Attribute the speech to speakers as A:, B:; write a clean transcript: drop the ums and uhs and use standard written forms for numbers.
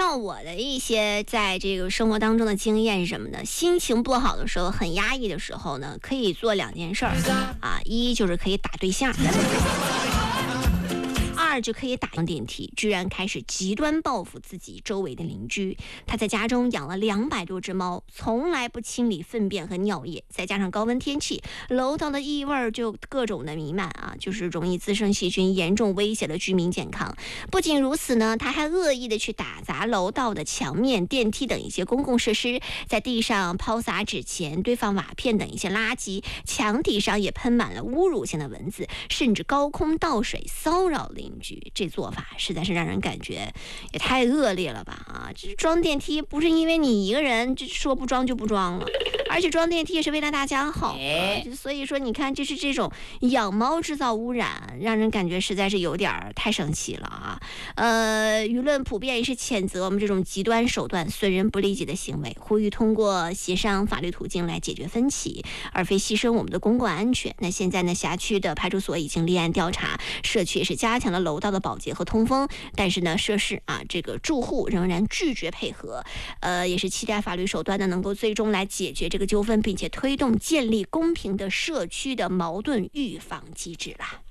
A: 照我的一些在这个生活当中的经验是什么呢？心情不好的时候，很压抑的时候呢，可以做2件事啊，一就是可以打对象。2就可以打上电梯，居然开始极端报复自己周围的邻居。他在家中养了200多只猫，从来不清理粪便和尿液，再加上高温天气，楼道的异味就各种的弥漫啊，就是容易滋生细菌，严重威胁了居民健康。不仅如此呢，他还恶意的去打砸楼道的墙面、电梯等一些公共设施，在地上抛洒纸钱、堆放瓦片等一些垃圾，墙体上也喷满了侮辱性的文字，甚至高空倒水骚扰邻居。这做法实在是让人感觉也太恶劣了吧啊！这装电梯不是因为你一个人就说不装就不装了，而且装电梯也是为了大家好所以说你看，这是这种养猫制造污染，让人感觉实在是有点太生气了啊！舆论普遍也是谴责我们这种极端手段、损人不利己的行为，呼吁通过协商法律途径来解决分歧，而非牺牲我们的公共安全。那现在呢，辖区的派出所已经立案调查，社区也是加强了楼道的保洁和通风，但是呢，涉事这个住户仍然拒绝配合，也是期待法律手段呢能够最终来解决这个纠纷，并且推动建立公平的社区的矛盾预防机制了。